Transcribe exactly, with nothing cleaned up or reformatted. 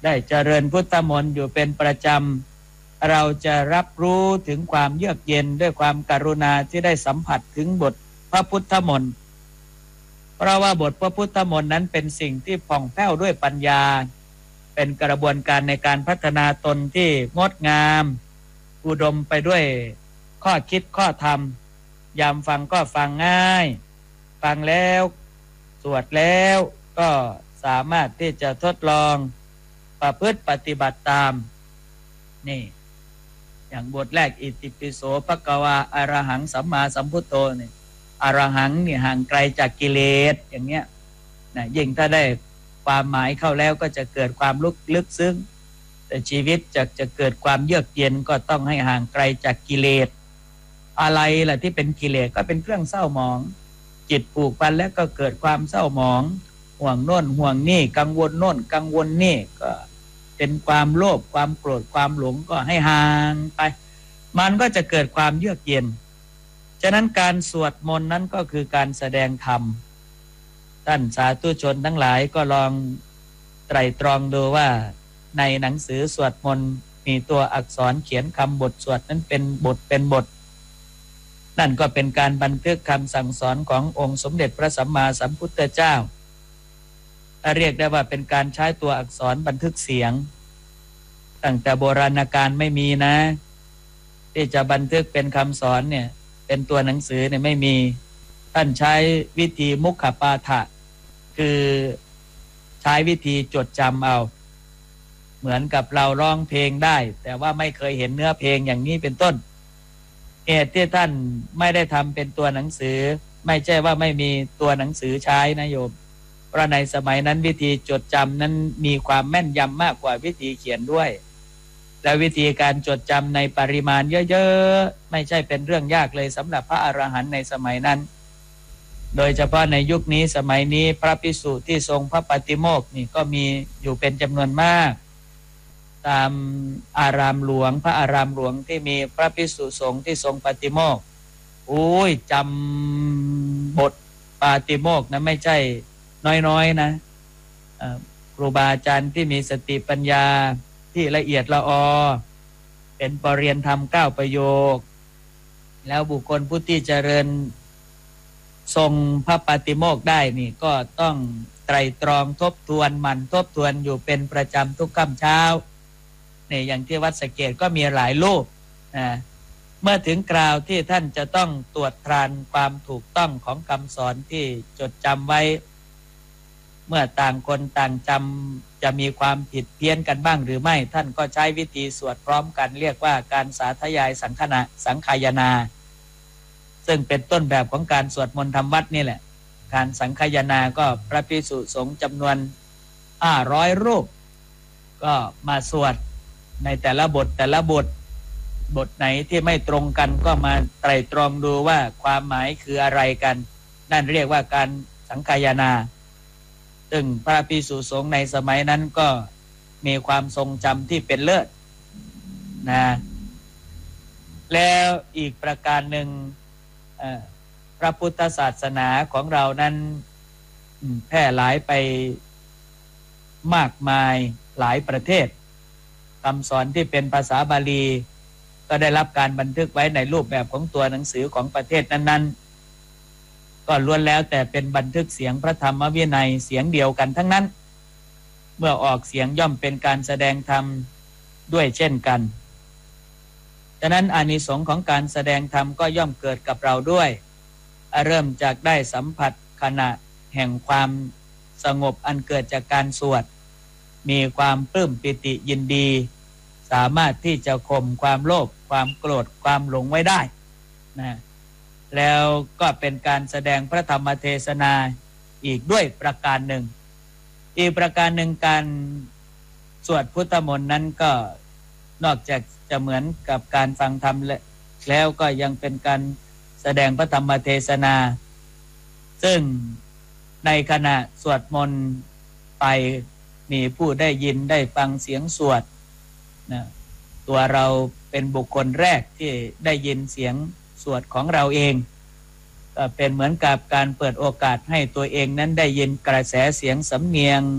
ได้เจริญพุทธมนต์อยู่เป็นประจำเราจะรับรู้ถึงความเยือกเย็นด้วยความกรุณาที่ได้สัมผัสถึงบทพระพุทธมนต์เพราะว่าบทพระพุทธมนต์นั้นเป็นสิ่งที่ผ่องแผ้วด้วยปัญญาเป็นกระบวนการในการพัฒนาตนที่งดงามอุดมไปด้วยข้อคิดข้อธรรมยามฟังก็ฟังง่ายฟังแล้วสวดแล้วก็สามารถที่จะทดลองประพฤติปฏิบัติตามนี่อย่างบทแรกอิติปิโสภควาอรหังสัมมาสัมพุทโธนี่อรหังนี่ห่างไกลจากกิเลสอย่างเนี้ยนะยิ่งถ้าได้ความหมายเข้าแล้วก็จะเกิดความลึกลึกซึ้งแต่ชีวิตจะจะเกิดความเยือกเย็นก็ต้องให้ห่างไกลจากกิเลสอะไรล่ะที่เป็นกิเลสก็เป็นเครื่องเศร้าหมองจิตผูกพันแล้วก็เกิดความเศร้าหมองห่วงโน่นห่วงนี่กังวลโน่นกังวลนี่ก็เป็นความโลภความโกรธความหลงก็ให้ห่างไปมันก็จะเกิดความเยือกเย็นฉะนั้นการสวดมนต์นั้นก็คือการแสดงธรรมท่านสาธุชนทั้งหลายก็ลองไตร่ตรองดูว่าในหนังสือสวดมนต์มีตัวอักษรเขียนคำบทสวดนั้นเป็นบทเป็นบทนั่นก็เป็นการบันทึกคำสั่งสอนขององค์สมเด็จพระสัมมาสัมพุทธเจ้าเรียกได้ว่าเป็นการใช้ตัวอักษรบันทึกเสียงตั้งแต่โบราณกาลไม่มีนะที่จะบันทึกเป็นคำสอนเนี่ยเป็นตัวหนังสือเนี่ยไม่มีท่านใช้วิธีมุขปาฐะคือใช้วิธีจดจำเอาเหมือนกับเราร้องเพลงได้แต่ว่าไม่เคยเห็นเนื้อเพลงอย่างนี้เป็นต้นเหตุที่ท่านไม่ได้ทำเป็นตัวหนังสือไม่ใช่ว่าไม่มีตัวหนังสือใช้นะโยมเพราะในสมัยนั้นวิธีจดจำนั้นมีความแม่นยำมากกว่าวิธีเขียนด้วยและวิธีการจดจำในปริมาณเยอะๆไม่ใช่เป็นเรื่องยากเลยสำหรับพระอรหันต์ในสมัยนั้นโดยเฉพาะในยุคนี้สมัยนี้พระภิกษุที่ทรงพระปฏิโมกข์นี่ก็มีอยู่เป็นจำนวนมากตามอารามหลวงพระอารามหลวงที่มีพระภิกษุสงฆ์ที่ทรงปฏิโมกข์โอ้ยจำบทปาติโมกข์นะไม่ใช่น้อยๆนะครูบาอาจารย์ที่มีสติปัญญาที่ละเอียดละออเป็นปรริยนธรรมเก้าประโยคแล้วบุคคลผู้ที่เจริญทรงพระปาติโมกข์ได้นี่ก็ต้องไตร่ตรองทบทวนมันทบทวนอยู่เป็นประจำทุกค่ำเช้าเนี่ยอย่างที่วัดสะเกษก็มีหลายรูปนะเมื่อถึงคราวที่ท่านจะต้องตรวจทานความถูกต้องของคำสอนที่จดจำไว้เมื่อต่างคนต่างจำจะมีความผิดเพี้ยนกันบ้างหรือไม่ท่านก็ใช้วิธีสวดพร้อมกันเรียกว่าการสาธยายสังฆนาสังขายนาซึ่งเป็นต้นแบบของการสวดมนต์ทำวัดนี่แหละการสังขายนาก็พระภิกษุสงฆ์จำนวนห้าร้อยรูปก็มาสวดในแต่ละบทแต่ละบทบทไหนที่ไม่ตรงกันก็มาไตร่ตรองดูว่าความหมายคืออะไรกันนั่นเรียกว่าการสังขายนาซึ่งพระภิกษุสงฆ์ในสมัยนั้นก็มีความทรงจำที่เป็นเลิศนะแล้วอีกประการหนึ่งพระพุทธศาสนาของเรานั้นแพร่หลายไปมากมายหลายประเทศคำสอนที่เป็นภาษาบาลีก็ได้รับการบันทึกไว้ในรูปแบบของตัวหนังสือของประเทศนั้นๆก็ล้วนแล้วแต่เป็นบันทึกเสียงพระธรรมวินัยเสียงเดียวกันทั้งนั้นเมื่อออกเสียงย่อมเป็นการแสดงธรรมด้วยเช่นกันฉะนั้นอานิสงส์ของการแสดงธรรมก็ย่อมเกิดกับเราด้วยเริ่มจากได้สัมผัสขณะแห่งความสงบอันเกิดจากการสวดมีความปลื้มปิติยินดีสามารถที่จะข่มความโลภความโกรธความหลงไว้ได้นะแล้วก็เป็นการแสดงพระธรรมเทศนาอีกด้วยประการหนึ่งอีกประการหนึ่งการสวดพุทธมนต์นั้นก็นอกจากจะเหมือนกับการฟังธรรมแล้วก็ยังเป็นการแสดงพระธรรมเทศนาซึ่งในขณะสวดมนต์ไปมีผู้ได้ยินได้ฟังเสียงสวดนะตัวเราเป็นบุคคลแรกที่ได้ยินเสียงสวดของเราเองก็เป็นเหมือนกับการเปิดโอกาสให้ตัวเองนั้นได้ยินกระแสเสียงสำเนียง